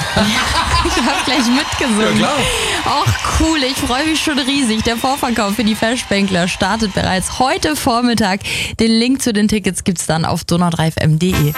Ich habe gleich mitgesungen. Ja, klar. Ach cool, ich freue mich schon riesig. Der Vorverkauf für die Festspengler startet bereits heute Vormittag. Den Link zu den Tickets gibt's dann auf donau3fm.de.